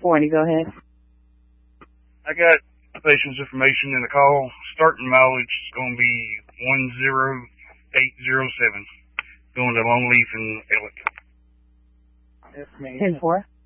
1040, go ahead. I got patient's information in the call. Starting mileage is going to be 10807. Going to Longleaf and Ellick. Yes, ma'am. 10-4.